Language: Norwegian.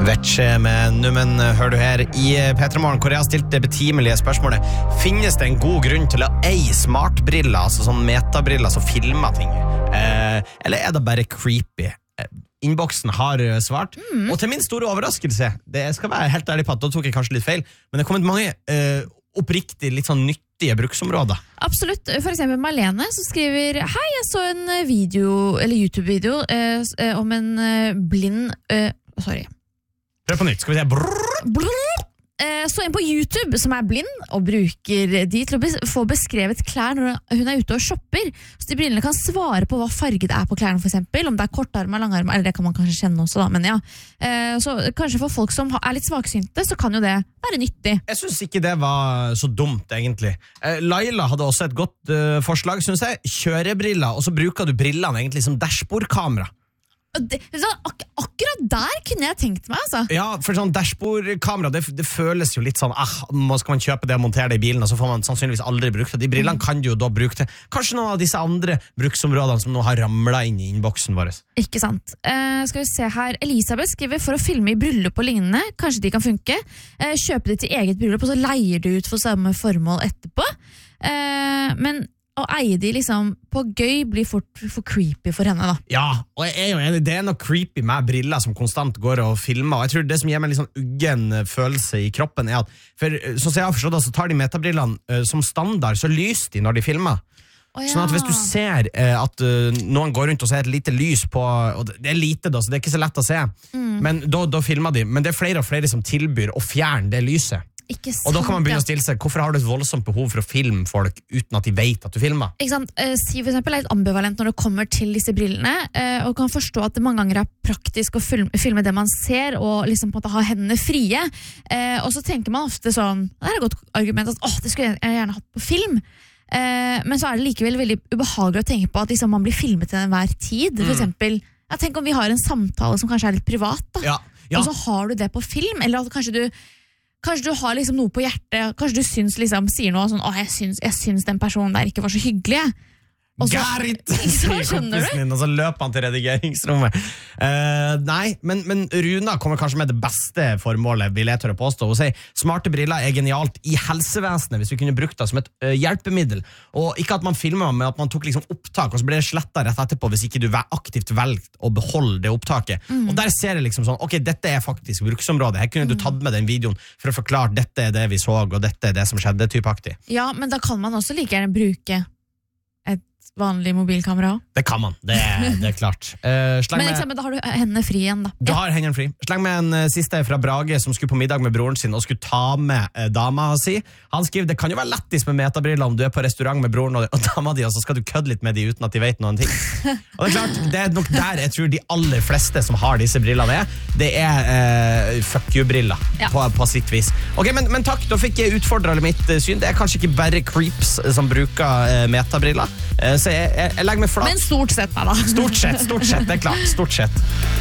Vetsje med Nummen hører du her I P3 Morgen, hvor jeg har stilt det betimelige spørsmålet: finnes det en god grunn til å eie smartbriller, altså sånn metabriller som filmer ting? Eller er det bare creepy? Innboksen har svart, og til min store overraskelse, det skal være helt ærlig på at da tok jeg kanskje litt feil, men det har kommet mange oppriktig litt sånn nyttige bruksområder. Absolutt. For eksempel Marlene som skriver: hei, jeg så en video, eller YouTube-video om en blind sorry. Prøv på nytt, skal vi se. Så en på YouTube som blind og bruker de til å få beskrevet klær når hun ute og shopper. Så de brillene kan svare på hva farge det på klærne, for eksempel. Om det kortarm, langarm, eller det kan man kanskje kjenne også da, men ja. Så kanskje for folk som litt svaksynte, så kan jo det være nyttig. Jeg synes ikke det var så dumt, egentlig. Laila hadde også et godt forslag, synes jeg. Kjørebriller, og så bruker du brillene egentlig som dashbordkamera. Akkurat der kunne jeg tenkt meg, altså. Ja, for sånn dashbordkamera, det føles jo litt sånn, skal man kjøpe det og montere det I bilen, og så får man sannsynligvis aldri brukt det. De brillene kan du jo da bruke til kanskje noen av disse andre bruksområdene som nå har ramlet inn I innboksen vår. Ikke sant. Skal vi se her. Elisabeth skriver: for å filme I bryllup og lignende, kanskje de kan funke. Kjøpe det til eget bryllup, og så leier du ut for samme formål etterpå. Men å eie de liksom på gøy blir fort for creepy for henne da. Ja, og jeg jo enig, det noe creepy med briller som konstant går og filmer, og jeg tror det som gir meg en litt sånn uggen følelse I kroppen at, for sånn som jeg har forstått så tar de metabrillene som standard, så lyser de når de filmer. Sånn at hvis du ser at noen går rundt og ser et lite lys på, og det lite da, så det ikke så lett å se, men da filmer de, men det flere og flere som tilbyr å fjerne det lyset. Sant, og da kan man begynne å stille seg, hvorfor har du et voldsomt behov for å filme folk uten at de vet at du filmer? Ikke sant? Si for eksempel litt ambivalent når det kommer til disse brillene, og kan forstå at det mange ganger praktisk å filme det man ser, og liksom på en måte ha hendene frie. Og så tenker man ofte sånn, det et godt argument, at det skulle jeg gjerne hatt på film. Men så det likevel veldig ubehagelig å tenke på at liksom, man blir filmet til enhver tid. For eksempel, tenk om vi har en samtale som kanskje litt privat, da. Og så har du det på film, eller at kanskje du har liksom noe på hjertet, kanskje du syns liksom, sier noe sånn, jeg syns den personen der ikke var så hyggelig. Garit, sier kompisen min, og så løper han til redigeringsrommet. Nei, men Runa kommer kanskje med det beste formålet, vil jeg tørre påstå. Hun sier, smarte briller genialt I helsevesenet, hvis vi kunne brukt det som et hjelpemiddel. Og ikke at man filmer, men at man tok liksom opptak, og så ble det slettet rett etterpå, hvis ikke du aktivt velgt å beholde det opptaket. Og der ser jeg liksom sånn, ok, dette faktisk bruksområdet. Her kunne du tatt med den videoen for å forklare, dette det vi så, og dette det som skjedde, typaktig. Ja, men da kan man også like gjerne bruke vanlig mobilkamera. Det kan man, det klart. Men eksempel, da har du hendene fri igjen da. Du har hendene fri. Sleng med en siste fra Brage som skulle på middag med broren sin og skulle ta med dama si. Han skriver, det kan jo være lettis med metabriller om du på restaurant med broren og dama di, og så skal du kødde litt med de uten at de vet noen ting. Og det klart, det nok der jeg tror de aller fleste som har disse brillene det fuck you-briller på sitt vis. Ok, men takk, da fikk jeg utfordret mitt syn. Det kanskje ikke bare creeps som bruker metabriller. Så jeg legger meg flat. Men stort sett da. Stort sett, det klart, stort sett.